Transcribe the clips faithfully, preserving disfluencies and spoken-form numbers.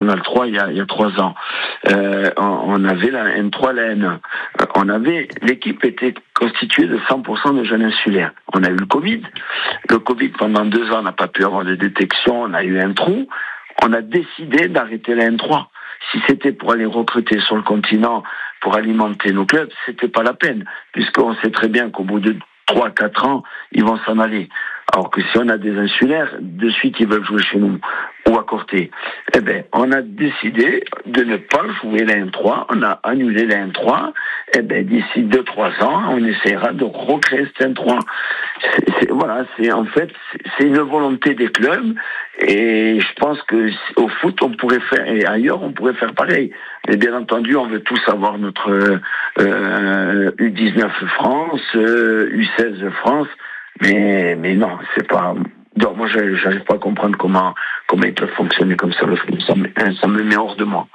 National trois il y a, il y a trois ans. Euh, on, on avait la N trois, la N un. Euh, on avait, l'équipe était constituée de cent pour cent de jeunes insulaires. On a eu le Covid. Le Covid, pendant deux ans, n'a pas pu avoir de détection. On a eu un trou. On a décidé d'arrêter la N trois. Si c'était pour aller recruter sur le continent, pour alimenter nos clubs, c'était pas la peine, puisqu'on sait très bien qu'au bout de trois quatre ans, ils vont s'en aller. Alors que si on a des insulaires, de suite ils veulent jouer chez nous, ou à Corté. Eh ben, on a décidé de ne pas jouer la N trois, on a annulé la N trois, eh ben, d'ici deux trois ans, on essaiera de recréer cette N trois. C'est, c'est, voilà, c'est, en fait, c'est, c'est une volonté des clubs, et je pense que au foot, on pourrait faire, et ailleurs, on pourrait faire pareil. Mais bien entendu, on veut tous avoir notre euh, U dix-neuf France, euh, U seize France, mais mais non, c'est pas. Donc moi, j'arrive pas à comprendre comment comment ils peuvent fonctionner comme ça. Le foot, ça me, ça me met hors de moi.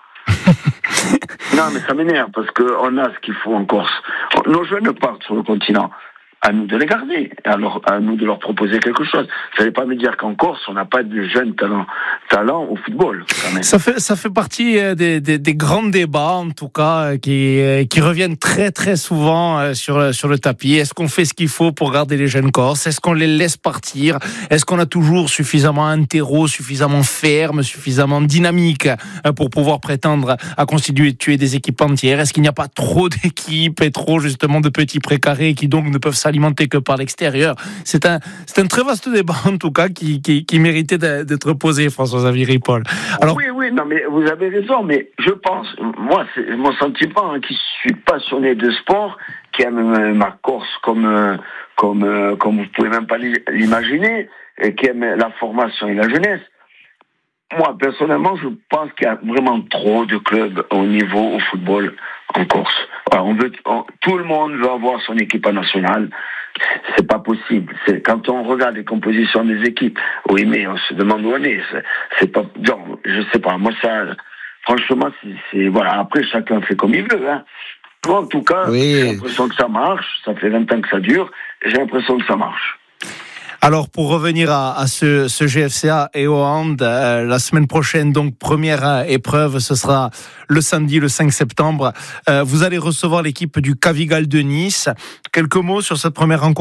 Non, mais ça m'énerve parce que on a ce qu'il faut en Corse. Nos jeunes partent sur le continent. À nous de les garder, alors à nous de leur proposer quelque chose. Vous n'allez pas me dire qu'en Corse, on n'a pas de jeunes talents, talents au football. Quand même. Ça fait, ça fait partie des, des, des grands débats, en tout cas, qui, qui reviennent très très souvent sur, sur le tapis. Est-ce qu'on fait ce qu'il faut pour garder les jeunes Corses ? Est-ce qu'on les laisse partir ? Est-ce qu'on a toujours suffisamment un terreau, suffisamment ferme, suffisamment dynamique pour pouvoir prétendre à constituer tuer des équipes entières ? Est-ce qu'il n'y a pas trop d'équipes et trop justement de petits précarés qui donc ne peuvent s'alimenter que par l'extérieur? C'est un, c'est un très vaste débat en tout cas qui, qui, qui méritait d'être posé, François-Xavier Ripoll. Alors, oui, oui, non, mais vous avez raison, mais je pense, moi, c'est mon sentiment, hein, qui suis passionné de sport, qui aime ma Corse comme, comme, comme vous pouvez même pas l'imaginer, et qui aime la formation et la jeunesse. Moi, personnellement, je pense qu'il y a vraiment trop de clubs au niveau au football en Corse. Alors, on veut, on, tout le monde veut avoir son équipe nationale. C'est pas possible. C'est, quand on regarde les compositions des équipes, oui, mais on se demande où on est. C'est, c'est pas, non, je sais pas. Moi, ça, franchement, c'est, c'est voilà. Après, chacun fait comme il veut, hein. Moi, en tout cas, oui. J'ai l'impression que ça marche. Ça fait vingt ans que ça dure. Et j'ai l'impression que ça marche. Alors, pour revenir à, à ce, ce G F C A et au hand, euh, la semaine prochaine, donc première euh, épreuve, ce sera le samedi, le cinq septembre. Euh, vous allez recevoir l'équipe du Cavigal de Nice. Quelques mots sur cette première rencontre ?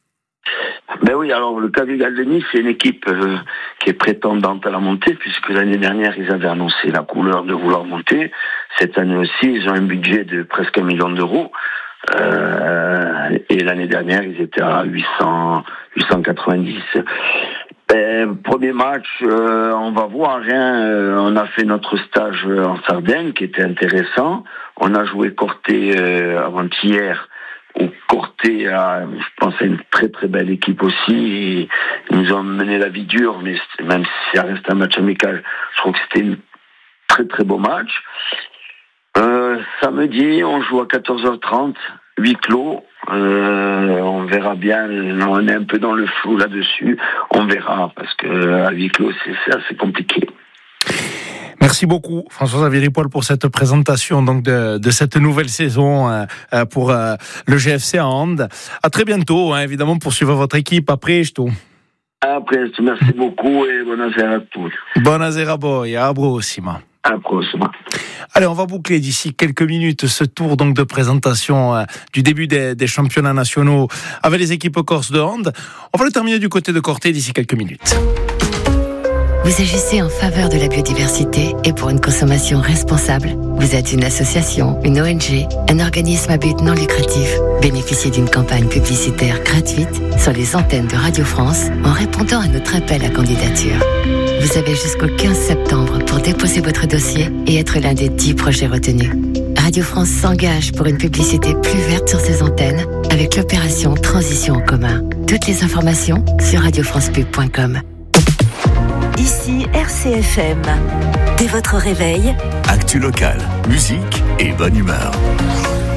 Ben oui, alors le Cavigal de Nice, c'est une équipe euh, qui est prétendante à la montée, puisque l'année dernière, ils avaient annoncé la couleur de vouloir monter. Cette année aussi, ils ont un budget de presque un million d'euros. Euh, et l'année dernière, ils étaient à huit cents, huit cent quatre-vingt-dix. Ben, premier match, euh, on va voir. Hein, euh, on a fait notre stage en Sardaigne, qui était intéressant. On a joué Corté euh, avant-hier. Au Corté, a, je pense, à une très très belle équipe aussi. Et ils nous ont mené la vie dure, mais même si ça reste un match amical, je trouve que c'était un très très beau match. Euh, samedi, on joue à quatorze heures trente, huis clos. Euh, on verra bien. On est un peu dans le flou là-dessus. On verra parce que à huis clos, c'est, c'est assez compliqué. Merci beaucoup, François-Xavier Ripoll, pour cette présentation donc de, de cette nouvelle saison euh, pour euh, le G F C à hand. À très bientôt, hein, évidemment, pour suivre votre équipe après Presto. À Presto, merci beaucoup et buonasera a tutti. Buonasera a voi, à prossima. À la prochaine. Allez, on va boucler d'ici quelques minutes ce tour donc de présentation euh, du début des, des championnats nationaux avec les équipes corses de hand. On va le terminer du côté de Corté d'ici quelques minutes. Vous agissez en faveur de la biodiversité et pour une consommation responsable. Vous êtes une association, une O N G, un organisme à but non lucratif. Bénéficiez d'une campagne publicitaire gratuite sur les antennes de Radio France en répondant à notre appel à candidature. Vous avez jusqu'au quinze septembre pour déposer votre dossier et être l'un des dix projets retenus. Radio France s'engage pour une publicité plus verte sur ses antennes avec l'opération Transition en commun. Toutes les informations sur radio france pub point com. Ici R C F M. Dès votre réveil, actu locale, musique et bonne humeur.